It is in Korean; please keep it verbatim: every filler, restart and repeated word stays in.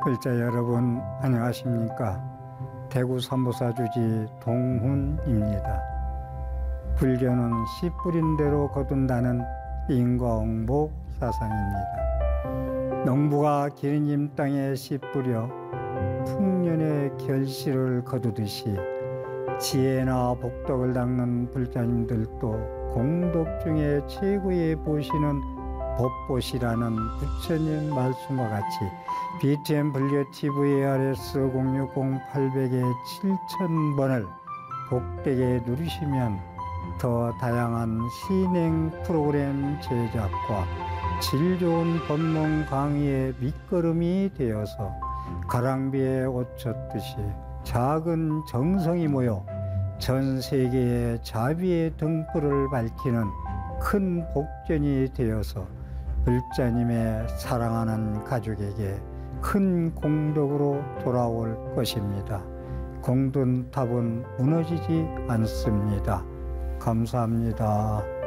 글자 여러분 안녕하십니까? 대구 삼보사주지 동훈입니다. 불교는 씨 뿌린 대로 거둔다는 인과응보 사상입니다. 농부가 기린님 땅에 씨 뿌려 풍년의 결실을 거두듯이 지혜나 복덕을 닦는 불자님들도 공덕 중에 최고의 보시는 법보시라는 부처님 말씀과 같이 비티엠 불교 티비 에이아르에스 공육공 팔공공에 칠천 번을 복되게 누르시면 더 다양한 신행 프로그램 제작과 질 좋은 법문 강의의 밑거름이 되어서 가랑비에 옷 젖듯이 작은 정성이 모여 전 세계의 자비의 등불을 밝히는 큰 복전이 되어서 불자님의 사랑하는 가족에게 큰 공덕으로 돌아올 것입니다. 공든탑은 무너지지 않습니다. 감사합니다.